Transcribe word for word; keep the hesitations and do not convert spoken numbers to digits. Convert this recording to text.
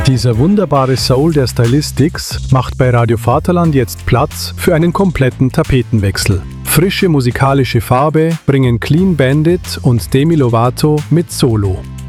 Dieser wunderbare Soul der Stylistics macht bei Radio Vaterland jetzt Platz für einen kompletten Tapetenwechsel. Frische musikalische Farbe bringen Clean Bandit und Demi Lovato mit Solo.